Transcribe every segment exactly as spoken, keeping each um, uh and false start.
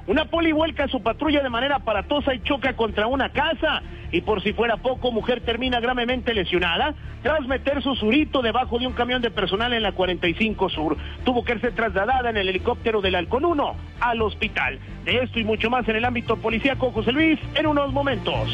Una poli vuelca su patrulla de manera aparatosa y choca contra una casa. Y por si fuera poco, mujer termina gravemente lesionada tras meter su surito debajo de un camión de personal en la cuarenta y cinco Sur. Tuvo que ser trasladada en el helicóptero del Halcón uno al hospital. De esto y mucho más en el ámbito policíaco, José Luis, en unos momentos.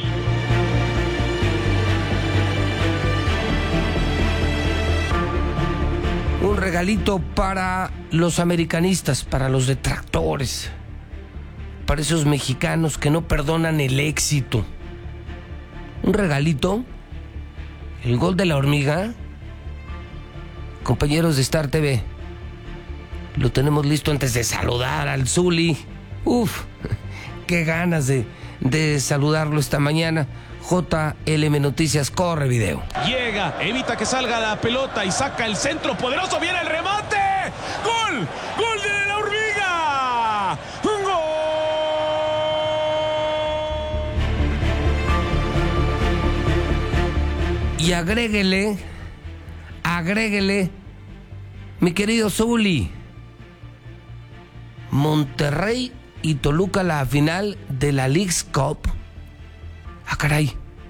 Un regalito para los americanistas, para los detractores, para esos mexicanos que no perdonan el éxito. Un regalito, el gol de la hormiga. Compañeros de Star T V, lo tenemos listo antes de saludar al Zuli. Uf, qué ganas de, de saludarlo esta mañana. J L M Noticias, corre video. Llega, evita que salga la pelota y saca el centro poderoso, viene el remate. ¡Gol! ¡Gol de la hormiga! ¡Gol! Y agréguele, agréguele, mi querido Zuli, Monterrey y Toluca, la final de la Leagues Cup. Ah, caray.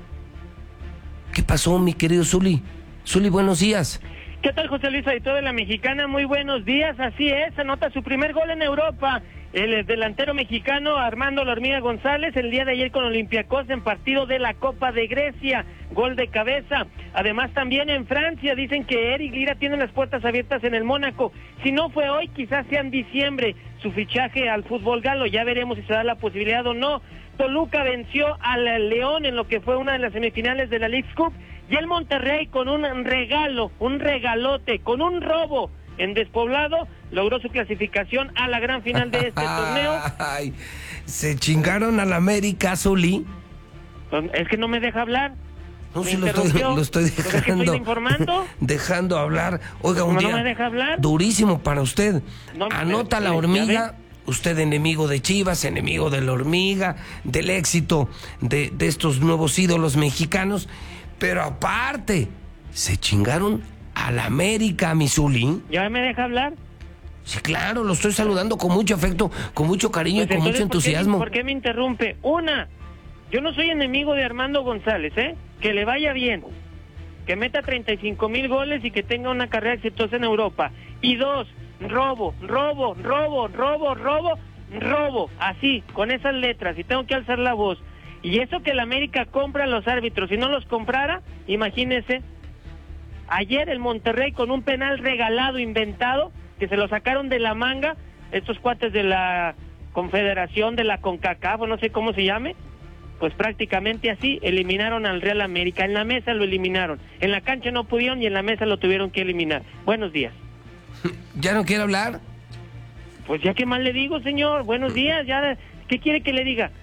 ¿Qué pasó, mi querido Zuli? Zuli, buenos días. ¿Qué tal, José Luis, editor de La Mexicana? Muy buenos días, así es, anota su primer gol en Europa. El delantero mexicano Armando La Hormiga González el día de ayer con Olympiacos en partido de la Copa de Grecia, gol de cabeza. Además también en Francia dicen que Eric Lira tiene las puertas abiertas en el Mónaco. Si no fue hoy, quizás sea en diciembre su fichaje al fútbol galo, ya veremos si se da la posibilidad o no. Toluca venció al León en lo que fue una de las semifinales de la Leagues Cup, y el Monterrey con un regalo, un regalote, con un robo en Despoblado, logró su clasificación a la gran final de este torneo. Ay, se chingaron al América, Zuli. Es que no me deja hablar. No, sí lo estoy, lo estoy dejando. ¿Es que estoy informando? Dejando hablar. Oiga, un ¿No día me deja hablar? durísimo para usted. No, Anota pero, la ya hormiga. Usted enemigo de Chivas, enemigo de la hormiga, del éxito de, de estos nuevos ídolos mexicanos. Pero aparte, se chingaron al América, mi Zuli. ¿Ya me deja hablar? Sí, claro, lo estoy saludando con mucho afecto, con mucho cariño Pues y con mucho entonces, entusiasmo. ¿por qué, ¿por qué me interrumpe? Una, yo no soy enemigo de Armando González, ¿eh? Que le vaya bien, que meta treinta y cinco mil goles y que tenga una carrera exitosa en Europa. Y dos, robo, robo, robo, robo, robo, robo, así, con esas letras, y tengo que alzar la voz. Y eso que el América compra a los árbitros, si no los comprara, imagínese, ayer el Monterrey con un penal regalado, inventado, que se lo sacaron de la manga, estos cuates de la Confederación, de la CONCACAF, o no sé cómo se llame, pues prácticamente así eliminaron al Real América. En la mesa lo eliminaron, en la cancha no pudieron y en la mesa lo tuvieron que eliminar. Buenos días. ¿Ya no quiere hablar? Pues ya qué más le digo, señor, buenos días, ya, ¿qué quiere que le diga?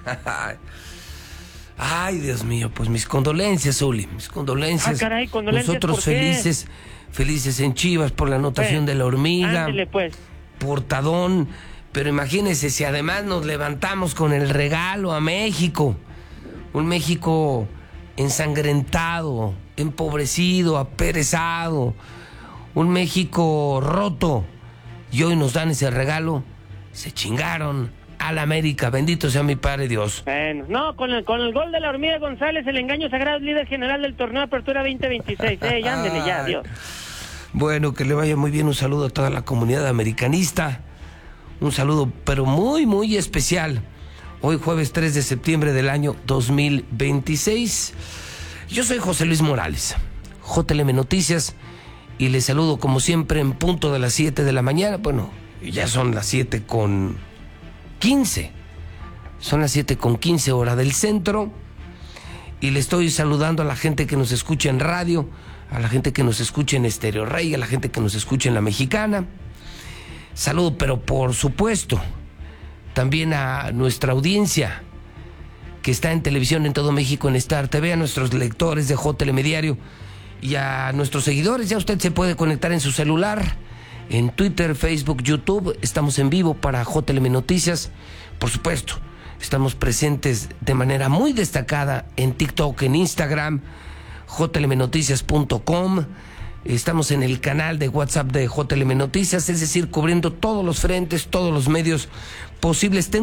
Ay, Dios mío, pues mis condolencias, Zuli, mis condolencias. Ah, caray, condolencias. Nosotros ¿por qué? felices, felices en Chivas por la anotación Pues, de la hormiga. Ándele, pues. Portadón, pero imagínense si además nos levantamos con el regalo a México. Un México ensangrentado, empobrecido, aperezado. Un México roto. Y hoy nos dan ese regalo. Se chingaron a la América. Bendito sea mi Padre Dios. Bueno, no, con el, con el gol de la Hormiga González, el engaño sagrado, líder general del torneo Apertura veinte veintiséis. Eh, ya ándele ya, Dios. Bueno, que le vaya muy bien. Un saludo a toda la comunidad americanista. Un saludo, pero muy, muy especial. Hoy jueves tres de septiembre del año dos mil veintiséis. Yo soy José Luis Morales, J L M Noticias, y les saludo como siempre en punto de las siete de la mañana. Bueno, ya son las siete con quince. Son las siete con quince hora del centro. Y le estoy saludando a la gente que nos escucha en radio, a la gente que nos escucha en Estéreo Rey, a la gente que nos escucha en La Mexicana. Saludo, pero por supuesto, también a nuestra audiencia que está en televisión en todo México, en Star T V, a nuestros lectores de J L M Diario y a nuestros seguidores. Ya usted se puede conectar en su celular, en Twitter, Facebook, YouTube. Estamos en vivo para J L M Noticias. Por supuesto, estamos presentes de manera muy destacada en TikTok, en Instagram, j l m noticias punto com. Estamos en el canal de WhatsApp de J L M Noticias, es decir, cubriendo todos los frentes, todos los medios posibles. Tengo